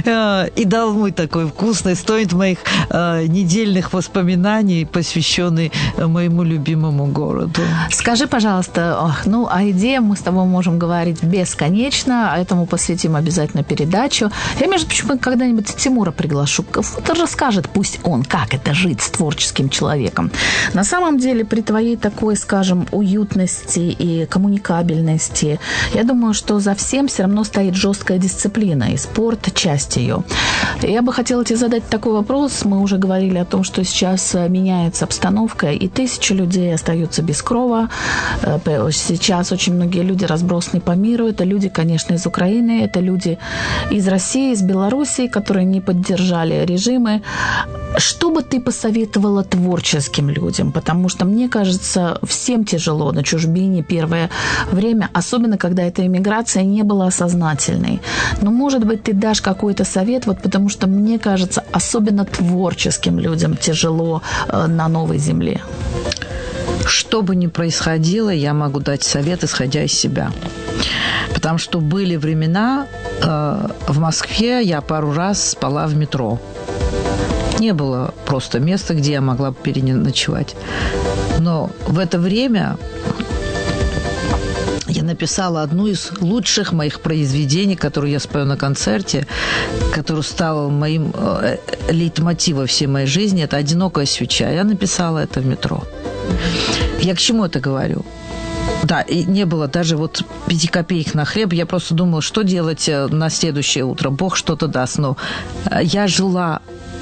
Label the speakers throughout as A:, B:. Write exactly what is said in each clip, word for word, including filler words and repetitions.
A: И долмы такой вкусный, стоит моих недельных воспоминаний, посвященный моему любимому городу.
B: Скажи, пожалуйста, ну, о еде мы с тобой можем говорить бесконечно, а этому посвятим обязательно передачу. Я, между прочим, когда-нибудь Тимура приглашу. Он расскажет, пусть он, как это жить с творческим человеком. На самом деле, при твоей такой, скажем, уютности и коммуникабельности, я думаю, что за всем все равно стоит жесткая дисциплина, и спорт – часть ее. Я бы хотела тебе задать такой вопрос. Мы уже говорили о том, что сейчас меняется обстановка, и тысячи людей остаются без крова. Сейчас очень многие люди разбросаны по миру. Это люди, конечно, из Украины, это люди из России, из Белоруссии, которые не поддержали режимы. Что бы ты посоветовала творческим людям? Потому что, мне кажется, всем тяжело на чужбине первое время, особенно когда эта иммиграция не была осознательной. Но, может быть, ты дашь какой-то совет, вот потому что, мне кажется, особенно творческим людям тяжело на новой земле.
A: Что бы ни происходило, я могу дать совет, исходя из себя. Потому что были времена, э, в Москве я пару раз спала в метро. Не было просто места, где я могла бы переночевать. Но в это время я написала одну из лучших моих произведений, которую я спою на концерте, которая стала моим э, лейтмотивом всей моей жизни. Это «Одинокая свеча». Я написала это в метро. Я к чему это говорю? Да, и не было даже вот пяти копеек на хлеб. Я просто думала, что делать на следующее утро. Бог что-то даст. Но я жила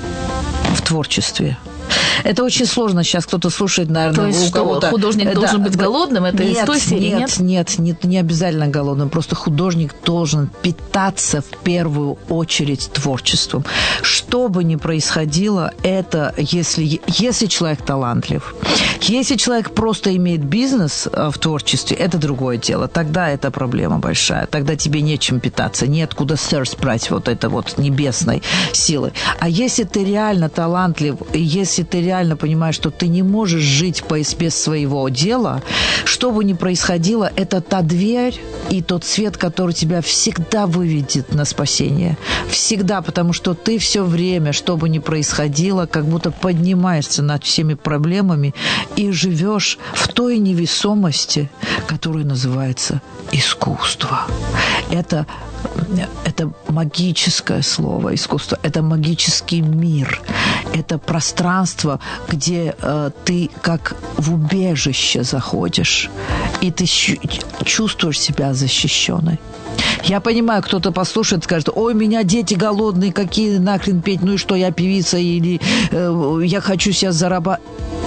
A: в творчестве. Это очень сложно. Сейчас кто-то слушает, наверное,
B: то есть,
A: у кого-то...
B: Что, художник
A: это,
B: должен быть голодным? Это
A: нет,
B: из той серии,
A: нет? Нет, нет, не обязательно голодным. Просто художник должен питаться в первую очередь творчеством. Что бы ни происходило, это если, если человек талантлив. Если человек просто имеет бизнес в творчестве, это другое дело. Тогда это проблема большая. Тогда тебе нечем питаться, неоткуда thirst брать вот это вот небесной силы. А если ты реально талантлив, если ты реально понимаешь, что ты не можешь жить без своего дела, что бы ни происходило, это та дверь и тот свет, который тебя всегда выведет на спасение. Всегда, потому что ты все время, что бы ни происходило, как будто поднимаешься над всеми проблемами и живешь в той невесомости, которая называется искусство. Это, это магическое слово искусство, это магический мир, это пространство, где э, ты как в убежище заходишь, и ты чувствуешь себя защищенной. Я понимаю, кто-то послушает, скажет: ой, у меня дети голодные, какие нахрен петь, ну и что, я певица, или э, я хочу себя зарабатывать.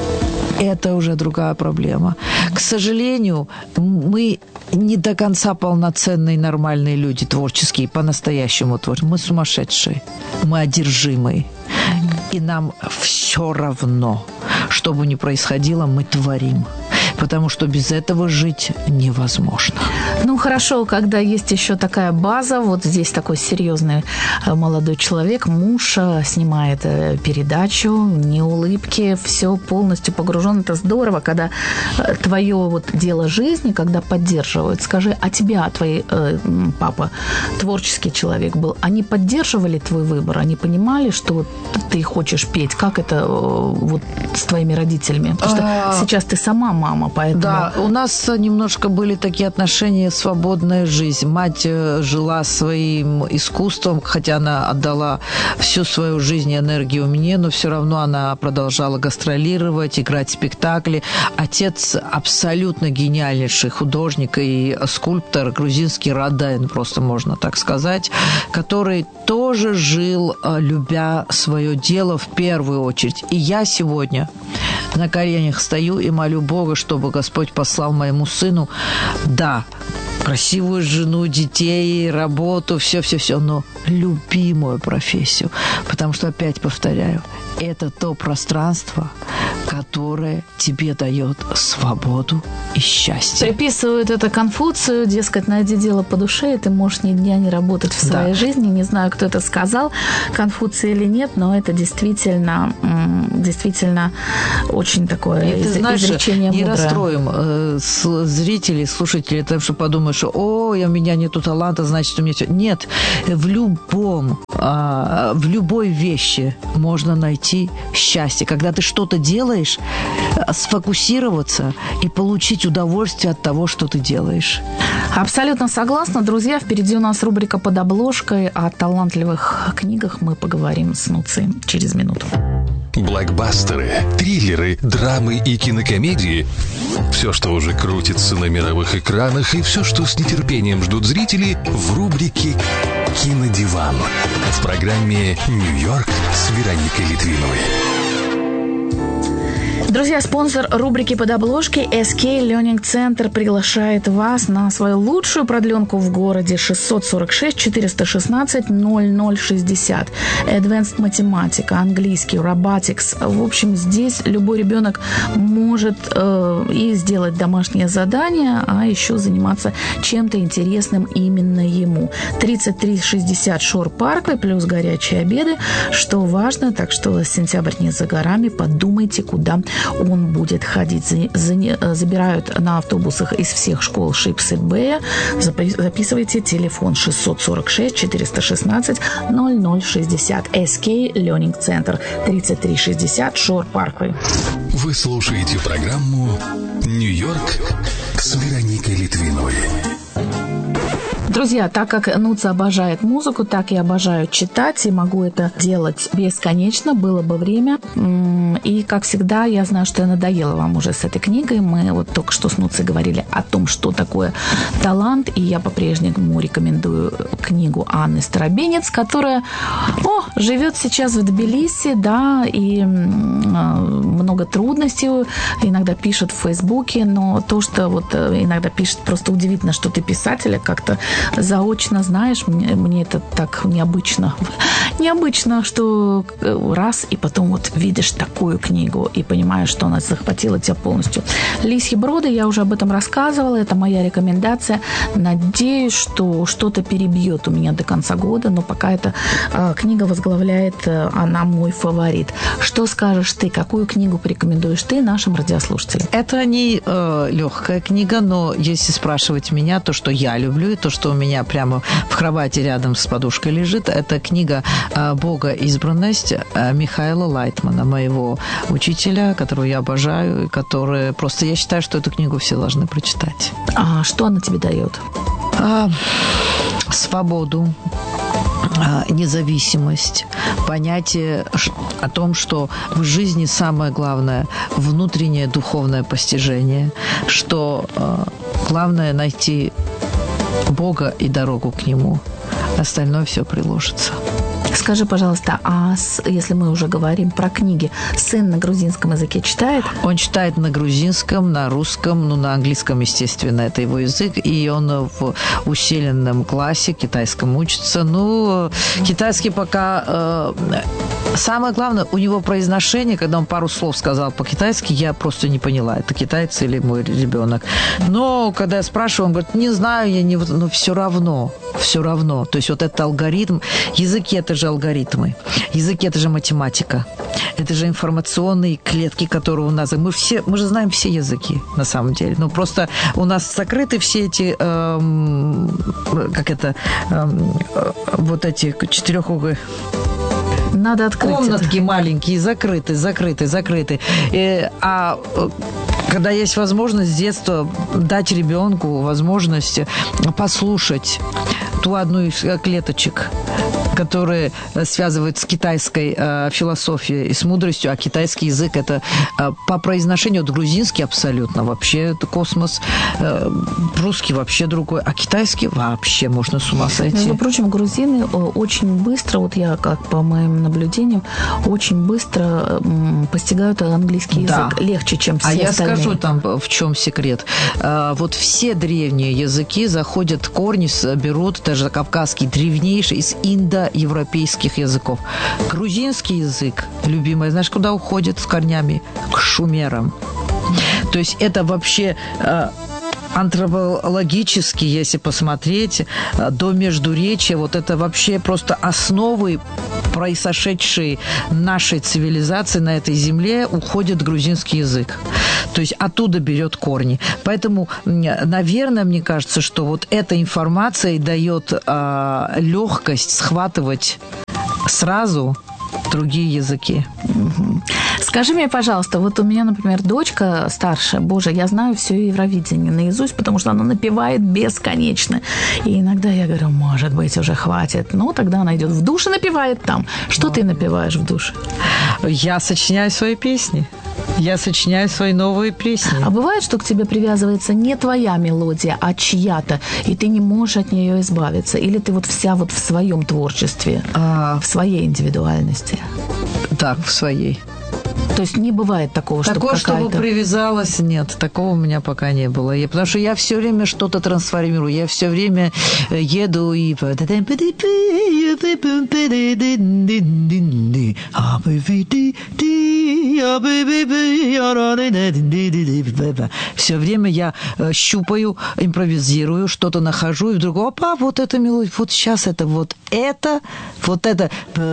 A: Это уже другая проблема. К сожалению, мы не до конца полноценные нормальные люди, творческие, по-настоящему творческие. Мы сумасшедшие, мы одержимые. И нам все равно, что бы ни происходило, мы творим. Потому что без этого жить невозможно.
B: Ну, хорошо, когда есть еще такая база, вот здесь такой серьезный молодой человек, муж снимает передачу, не улыбки, все полностью погружен. Это здорово, когда твое вот дело жизни, когда поддерживают. Скажи, а тебя, твой э, папа, творческий человек был, они поддерживали твой выбор? Они понимали, что вот ты хочешь петь? Как это э, вот с твоими родителями? Потому что сейчас ты сама мама. Поэтому...
A: Да, у нас немножко были такие отношения, свободная жизнь. Мать жила своим искусством, хотя она отдала всю свою жизнь и энергию мне, но все равно она продолжала гастролировать, играть спектакли. Отец абсолютно гениальнейший художник и скульптор, грузинский Раден, просто можно так сказать, который тоже жил, любя свое дело в первую очередь. И я сегодня на коленях стою и молю Бога, чтобы Господь послал моему сыну, да, красивую жену, детей, работу, все-все-все, но любимую профессию. Потому что, опять повторяю, это то пространство, которое тебе дает свободу и счастье.
B: Приписывают это Конфуцию, дескать, найди дело по душе, и ты можешь ни дня не работать в своей да. жизни. Не знаю, кто это сказал, Конфуций или нет, но это действительно, действительно очень такое
A: и
B: из-
A: ты знаешь,
B: изречение
A: не
B: мудрое.
A: расстроим э, зрителей, слушателей, потому что подумают, что, ой, у меня нету таланта, значит, у меня все. Нет, в любом, в любой вещи можно найти счастье. Когда ты что-то делаешь, сфокусироваться и получить удовольствие от того, что ты делаешь.
B: Абсолютно согласна. Друзья, впереди у нас рубрика «Под обложкой». О талантливых книгах мы поговорим с Нуцей через минуту.
C: Блокбастеры, триллеры, драмы и кинокомедии – все, что уже крутится на мировых экранах, и все, что с нетерпением ждут зрители в рубрике «Кинодиван» в программе «Нью-Йорк» с Вероникой Литвиновой.
B: Друзья, спонсор рубрики «Под обложкой» эс кей Learning Center приглашает вас на свою лучшую продленку в городе шестьсот сорок шесть четыреста шестнадцать ноль ноль шестьдесят. Advanced математика, английский, robotics. В общем, здесь любой ребенок может э, и сделать домашнее задание, а еще заниматься чем-то интересным именно ему. тридцать три шестьдесят Шор Парквей плюс горячие обеды, что важно, так что сентябрь не за горами, подумайте, куда он будет ходить. Забирают на автобусах из всех школ Шипсет-Бэя. Записывайте телефон шестьсот сорок шесть четыреста шестнадцать ноль ноль шестьдесят. эс кей Learning Center, тридцать три шестьдесят Шор Парквей.
C: Вы слушаете программу «Нью-Йорк» с Вероникой Литвиновой.
B: Друзья, так как Нуца обожает музыку, так и обожаю читать, и могу это делать бесконечно, было бы время. И, как всегда, я знаю, что я надоела вам уже с этой книгой. Мы вот только что с Нуцей говорили о том, что такое талант, и я по-прежнему рекомендую книгу Анны Старобинец, которая о, живет сейчас в Тбилиси, да, и много трудностей иногда пишет в Фейсбуке, но то, что вот иногда пишет, просто удивительно, что ты писатель, как-то заочно знаешь, мне, мне это так необычно. Необычно, что раз, и потом вот видишь такую книгу и понимаешь, что она захватила тебя полностью. «Лисьи броды», я уже об этом рассказывала, это моя рекомендация. Надеюсь, что что-то перебьет у меня до конца года, но пока эта э, книга возглавляет, э, она мой фаворит. Что скажешь ты, какую книгу порекомендуешь ты нашим радиослушателям?
A: Это не э, легкая книга, но если спрашивать меня, то, что я люблю, и то, что у меня прямо в кровати рядом с подушкой лежит, это книга «Бога избранность» Михаила Лайтмана, моего учителя, которого я обожаю, и который просто, я считаю, что эту книгу все должны прочитать.
B: А что она тебе дает?
A: А, свободу, независимость, понятие о том, что в жизни самое главное – внутреннее духовное постижение, что главное – найти Бога и дорогу к Нему. Остальное все приложится.
B: Скажи, пожалуйста, а с, если мы уже говорим про книги, сын на грузинском языке читает?
A: Он читает на грузинском, на русском, ну, на английском, естественно, это его язык, и он в усиленном классе китайском учится. Ну, китайский пока... Э, самое главное, у него произношение, когда он пару слов сказал по-китайски, я просто не поняла, это китаец или мой ребенок. Но когда я спрашиваю, он говорит, не знаю, я не... но все равно, все равно. То есть вот этот алгоритм, языки – это же алгоритмы. Языки – это же математика. Это же информационные клетки, которые у нас... Мы, все, мы же знаем все языки, на самом деле. Но просто у нас закрыты все эти... Эм, как это... Эм, вот эти четырехугольные...
B: Надо открыть.
A: Комнатки это. Маленькие, закрыты, закрыты, закрыты. И, а когда есть возможность с детства дать ребенку возможность послушать ту одну из клеточек, которые связывают с китайской э, философией и с мудростью, а китайский язык – это э, по произношению вот грузинский абсолютно вообще это космос, э, русский вообще другой, а китайский вообще можно с ума сойти.
B: Между прочим, грузины очень быстро, вот я как по моим наблюдениям, очень быстро м, постигают английский язык, да. Легче, чем все
A: а
B: остальные.
A: А я скажу там, в чем секрет. Э, вот все древние языки заходят, корни берут, даже кавказский древнейший, из индоевропейских языков. Грузинский язык, любимый, знаешь, куда уходит с корнями? К шумерам. То есть это вообще... Э, антропологически, если посмотреть, до Междуречия, вот это вообще просто основы произошедшей нашей цивилизации на этой земле уходит грузинский язык. То есть оттуда берет корни. Поэтому, наверное, мне кажется, что вот эта информация и дает а, легкость схватывать сразу другие языки.
B: Угу. Скажи мне, пожалуйста, вот у меня, например, дочка старшая, боже, я знаю все Евровидение наизусть, потому что она напевает бесконечно. И иногда я говорю, может быть, уже хватит. Ну, тогда она идет в душ и напевает там. Что Молодец. Ты напеваешь в душе?
A: Я сочиняю свои песни. Я сочиняю свои новые песни.
B: А бывает, что к тебе привязывается не твоя мелодия, а чья-то, и ты не можешь от нее избавиться? Или ты вот вся вот в своем творчестве, а... в своей индивидуальности?
A: Так, в своей.
B: То есть не бывает такого, чтобы
A: Такого,
B: какая-то...
A: чтобы привязалась, нет. Такого у меня пока не было. Я, потому что я все время что-то трансформирую. Я все время еду и... Все время я щупаю, импровизирую, что-то нахожу, и вдруг, опа, вот эта мелодия, вот сейчас это, вот это, вот это.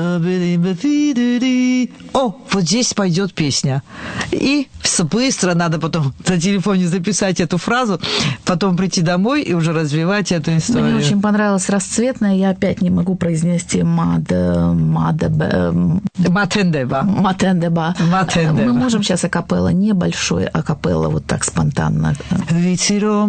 A: О, вот здесь пойдет песня. И быстро надо потом на телефоне записать эту фразу, потом прийти домой и уже развивать эту историю.
B: Мне очень понравилось «Расцветная». Я опять не могу произнести «мад...» «Матендеба».
A: «Матендеба».
B: Мы можем сейчас акапелла, небольшой акапелла, вот так спонтанно.
A: Ветером